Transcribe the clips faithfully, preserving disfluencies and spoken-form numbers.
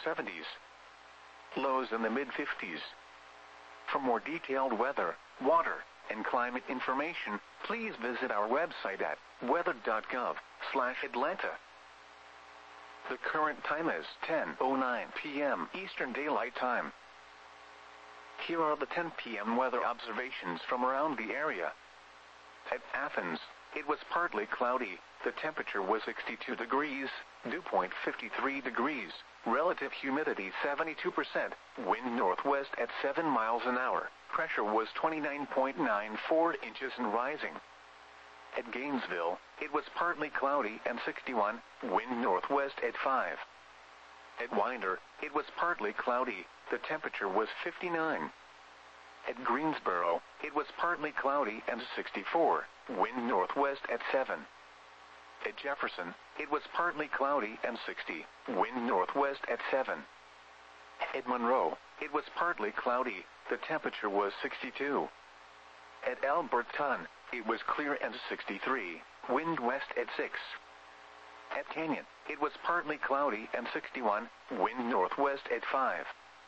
seventies. Lows in the mid fifties. For more detailed weather, water, and climate information, please visit our website at weather dot gov slash Atlanta. The current time is ten oh nine p m Eastern Daylight Time. Here are the ten p m weather observations from around the area. At Athens, it was partly cloudy. The temperature was sixty-two degrees, dew point fifty-three degrees, relative humidity seventy-two percent, wind northwest at seven miles an hour, pressure was twenty-nine point nine four inches and rising. At Gainesville, it was partly cloudy and sixty-one, wind northwest at five. At Winder, it was partly cloudy, the temperature was fifty-nine. At Greensboro, it was partly cloudy and sixty-four, wind northwest at seven. At Jefferson, it was partly cloudy and sixty, wind northwest at seven. At Monroe, it was partly cloudy, the temperature was sixty-two. At Alberton, it was clear and sixty-three, wind west at six. At Canyon, it was partly cloudy and sixty-one, wind northwest at five.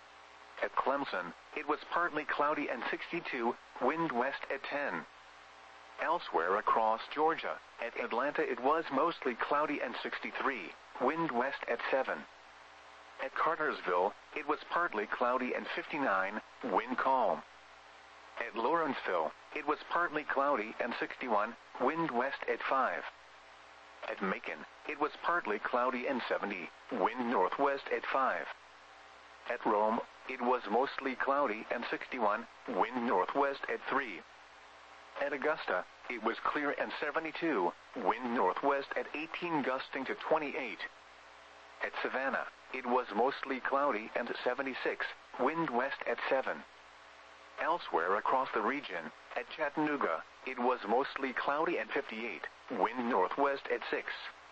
At Clemson, it was partly cloudy and sixty-two, wind west at ten. Elsewhere across Georgia, at Atlanta it was mostly cloudy and sixty-three, wind west at seven. At Cartersville, it was partly cloudy and fifty-nine, wind calm. At Lawrenceville, it was partly cloudy and sixty-one, wind west at five. At Macon, it was partly cloudy and seventy, wind northwest at five. At Rome, it was mostly cloudy and sixty-one, wind northwest at three. At Augusta, it was clear and seventy-two, wind northwest at eighteen gusting to twenty-eight. At Savannah, it was mostly cloudy and seventy-six, wind west at seven. Elsewhere across the region, at Chattanooga, it was mostly cloudy and fifty-eight, wind northwest at six.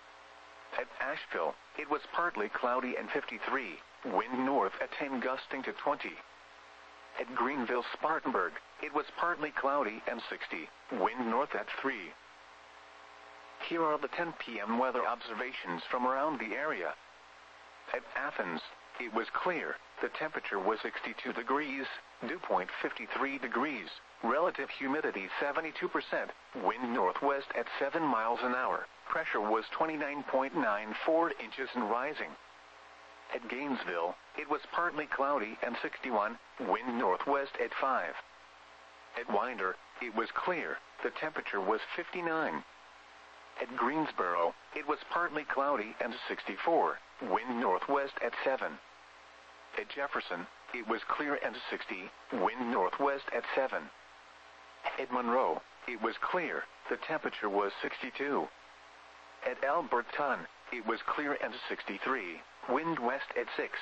At Asheville, it was partly cloudy and fifty-three, wind north at ten gusting to twenty. At Greenville-Spartanburg, it was partly cloudy and sixty, wind north at three. Here are the ten p m weather observations from around the area. At Athens, it was clear, the temperature was sixty-two degrees, dew point fifty-three degrees, relative humidity seventy-two percent, wind northwest at seven miles an hour, pressure was twenty-nine point nine four inches and rising. At Gainesville, it was partly cloudy and sixty-one, wind northwest at five. At Winder, it was clear, the temperature was fifty-nine. At Greensboro, it was partly cloudy and sixty-four, wind northwest at seven. At Jefferson, it was clear and sixty, wind northwest at seven. At Monroe, it was clear, the temperature was sixty-two. At Alberton, it was clear and sixty-three, wind west at six.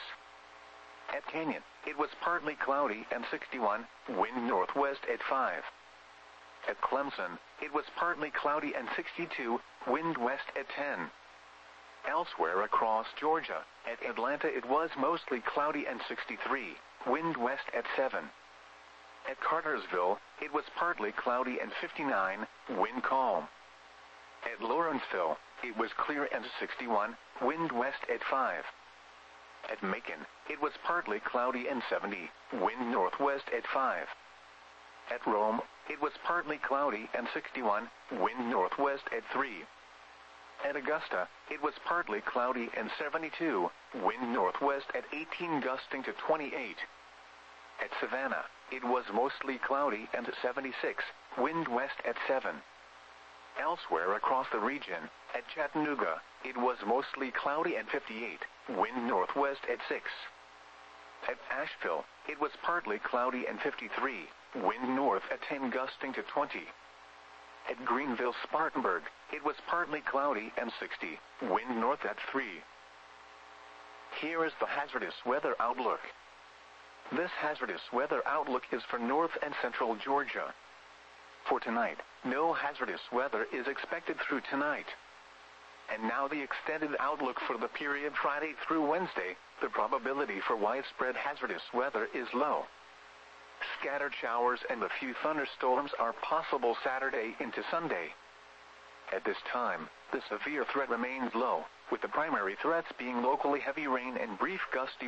At Canyon, it was partly cloudy and sixty-one, wind northwest at five. At Clemson, it was partly cloudy and sixty-two, wind west at ten. Elsewhere across Georgia, at Atlanta it was mostly cloudy and sixty-three, wind west at seven. At Cartersville, it was partly cloudy and fifty-nine, wind calm. At Lawrenceville, it was clear and sixty-one, wind west at five. At Macon, it was partly cloudy and seventy, wind northwest at five. At Rome, it was partly cloudy and sixty-one, wind northwest at three. At Augusta, it was partly cloudy and seventy-two, wind northwest at eighteen gusting to twenty-eight. At Savannah, it was mostly cloudy and seventy-six, wind west at seven. Elsewhere across the region, at Chattanooga, it was mostly cloudy and fifty-eight, wind northwest at six. At Asheville, it was partly cloudy and fifty-three, wind north at ten gusting to twenty. At Greenville-Spartanburg, it was partly cloudy and sixty, wind north at three. Here is the hazardous weather outlook. This hazardous weather outlook is for north and central Georgia. For tonight, no hazardous weather is expected through tonight. And now the extended outlook for the period Friday through Wednesday. The probability for widespread hazardous weather is low. Scattered showers and a few thunderstorms are possible Saturday into Sunday. At this time, the severe threat remains low, with the primary threats being locally heavy rain and brief gusty